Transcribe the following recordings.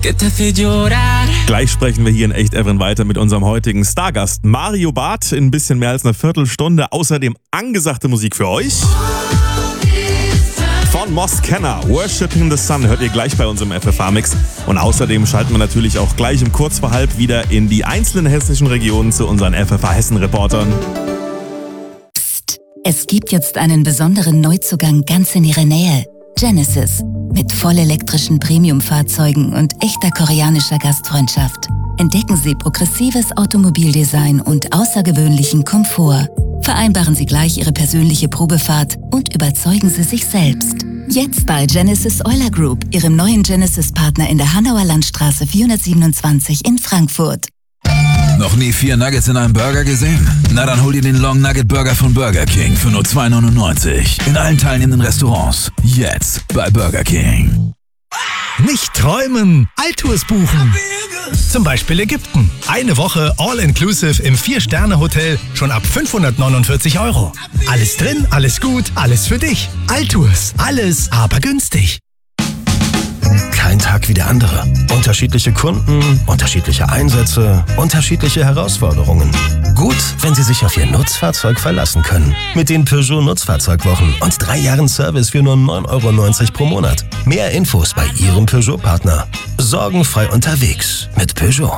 Gleich sprechen wir hier in Echt Evan weiter mit unserem heutigen Stargast Mario Barth in ein bisschen mehr als einer Viertelstunde. Außerdem angesagte Musik für euch. Von Moss Kenner, Worshipping the Sun, hört ihr gleich bei uns im FFH-Mix. Und außerdem schalten wir natürlich auch gleich um kurz vor halb wieder in die einzelnen hessischen Regionen zu unseren FFH-Hessen-Reportern. Psst, es gibt jetzt einen besonderen Neuzugang ganz in ihrer Nähe. Genesis. Mit vollelektrischen Premium-Fahrzeugen und echter koreanischer Gastfreundschaft. Entdecken Sie progressives Automobildesign und außergewöhnlichen Komfort. Vereinbaren Sie gleich Ihre persönliche Probefahrt und überzeugen Sie sich selbst. Jetzt bei Genesis Euler Group, Ihrem neuen Genesis-Partner in der Hanauer Landstraße 427 in Frankfurt. Noch nie 4 Nuggets in einem Burger gesehen? Na dann hol dir den Long Nugget Burger von Burger King für nur $2,99. In allen teilnehmenden Restaurants. Jetzt bei Burger King. Nicht träumen, Altours buchen. Zum Beispiel Ägypten. Eine Woche All-Inclusive im 4-Sterne-Hotel schon ab 549 €. Alles drin, alles gut, alles für dich. Altours. Alles, aber günstig. Kein Tag wie der andere. Unterschiedliche Kunden, unterschiedliche Einsätze, unterschiedliche Herausforderungen. Gut, wenn Sie sich auf Ihr Nutzfahrzeug verlassen können. Mit den Peugeot Nutzfahrzeugwochen und 3 Jahren Service für nur €9,90 pro Monat. Mehr Infos bei Ihrem Peugeot-Partner. Sorgenfrei unterwegs mit Peugeot.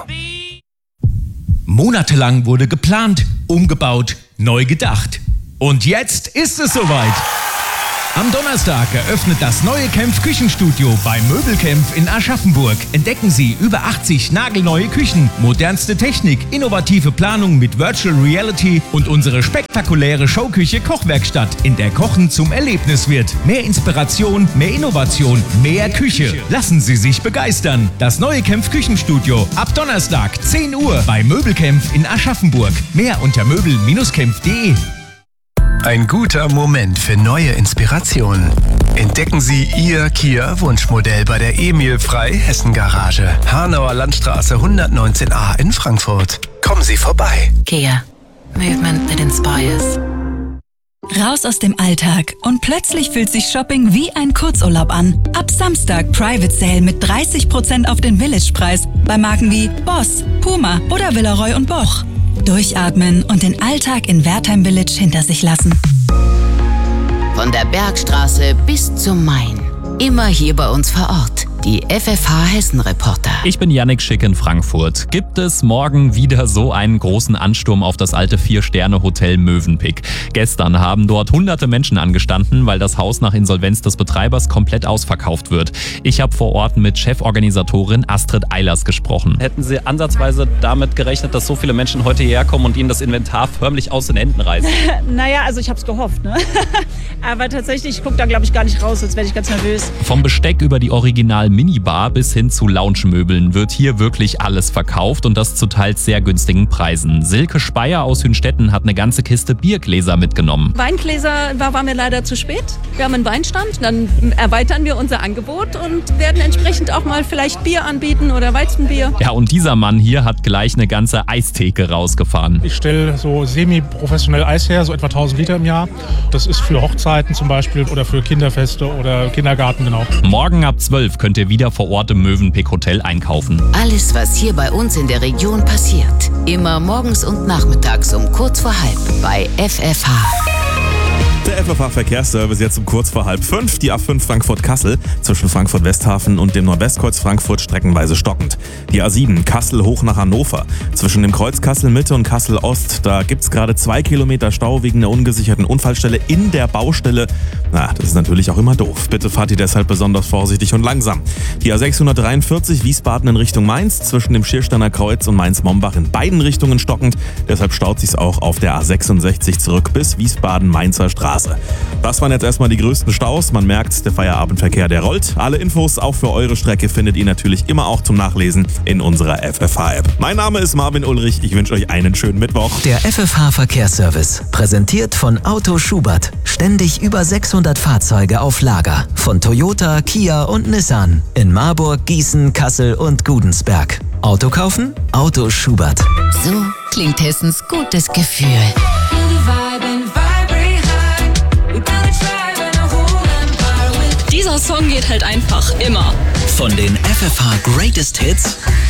Monatelang wurde geplant, umgebaut, neu gedacht. Und jetzt ist es soweit. Am Donnerstag eröffnet das neue Kempf Küchenstudio bei Möbelkempf in Aschaffenburg. Entdecken Sie über 80 nagelneue Küchen, modernste Technik, innovative Planung mit Virtual Reality und unsere spektakuläre Showküche Kochwerkstatt, in der Kochen zum Erlebnis wird. Mehr Inspiration, mehr Innovation, mehr Küche. Lassen Sie sich begeistern. Das neue Kempf Küchenstudio ab Donnerstag 10 Uhr bei Möbelkempf in Aschaffenburg. Mehr unter möbel-kempf.de. Ein guter Moment für neue Inspirationen. Entdecken Sie Ihr Kia-Wunschmodell bei der Emil Frei Hessen Garage. Hanauer Landstraße 119a in Frankfurt. Kommen Sie vorbei. Kia. Movement that inspires. Raus aus dem Alltag und plötzlich fühlt sich Shopping wie ein Kurzurlaub an. Ab Samstag Private Sale mit 30% auf den Village-Preis bei Marken wie Boss, Puma oder Villeroy & Boch. Durchatmen und den Alltag in Wertheim Village hinter sich lassen. Von der Bergstraße bis zum Main. Immer hier bei uns vor Ort. Die FFH Hessen Reporter. Ich bin Yannick Schick in Frankfurt. Gibt es morgen wieder so einen großen Ansturm auf das alte 4-Sterne-Hotel Mövenpick? Gestern haben dort hunderte Menschen angestanden, weil das Haus nach Insolvenz des Betreibers komplett ausverkauft wird. Ich habe vor Ort mit Cheforganisatorin Astrid Eilers gesprochen. Hätten Sie ansatzweise damit gerechnet, dass so viele Menschen heute hierher kommen und Ihnen das Inventar förmlich aus den Händen reißen? Naja, also ich habe es gehofft, ne? Aber tatsächlich, ich gucke da glaube ich gar nicht raus, jetzt werde ich ganz nervös. Vom Besteck über die Original-Minibar bis hin zu Lounge-Möbeln wird hier wirklich alles verkauft und das zu teils sehr günstigen Preisen. Silke Speyer aus Hünstetten hat eine ganze Kiste Biergläser mitgenommen. Weingläser war mir leider zu spät. Wir haben einen Weinstand, dann erweitern wir unser Angebot und werden entsprechend auch mal vielleicht Bier anbieten oder Weizenbier. Ja, und dieser Mann hier hat gleich eine ganze Eistheke rausgefahren. Ich stelle so semi-professionell Eis her, so etwa 1000 Liter im Jahr. Das ist für Hochzeiten zum Beispiel oder für Kinderfeste oder Kindergarten, genau. Morgen ab 12 könnt ihr wieder vor Ort im Mövenpick Hotel einkaufen. Alles, was hier bei uns in der Region passiert. Immer morgens und nachmittags um kurz vor halb bei FFH. Der FFH-Verkehrsservice jetzt um kurz vor 4:30. Die A5 Frankfurt-Kassel zwischen Frankfurt-Westhafen und dem Nordwestkreuz Frankfurt streckenweise stockend. Die A7 Kassel hoch nach Hannover. Zwischen dem Kreuz Kassel-Mitte und Kassel-Ost, da gibt's gerade 2 Kilometer Stau wegen der ungesicherten Unfallstelle in der Baustelle. Na, das ist natürlich auch immer doof. Bitte fahrt ihr deshalb besonders vorsichtig und langsam. Die A643 Wiesbaden in Richtung Mainz zwischen dem Schiersteiner Kreuz und Mainz-Mombach in beiden Richtungen stockend. Deshalb staut sich's auch auf der A66 zurück bis Wiesbaden-Mainzer Straße. Das waren jetzt erstmal die größten Staus. Man merkt, der Feierabendverkehr, der rollt. Alle Infos auch für eure Strecke findet ihr natürlich immer auch zum Nachlesen in unserer FFH-App. Mein Name ist Marvin Ulrich. Ich wünsche euch einen schönen Mittwoch. Der FFH-Verkehrsservice, präsentiert von Auto Schubert. Ständig über 600 Fahrzeuge auf Lager. Von Toyota, Kia und Nissan. In Marburg, Gießen, Kassel und Gudensberg. Auto kaufen? Auto Schubert. So klingt Hessens gutes Gefühl. Dieser Song geht halt einfach immer. Von den FFH Greatest Hits